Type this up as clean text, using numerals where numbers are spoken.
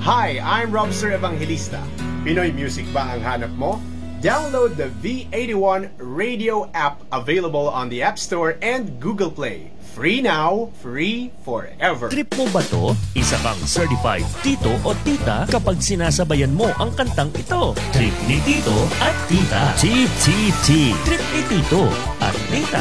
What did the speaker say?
Hi, I'm Robster Evangelista. Pinoy music ba ang hanap mo? Download the V81 radio app available on the App Store and Google Play. Free now, free forever. Trip mo ba to? Isa kang certified tito o tita kapag sinasabayan mo ang kantang ito. Trip ni tito at tita. Chip, chip, chip. Trip ni tito at tita.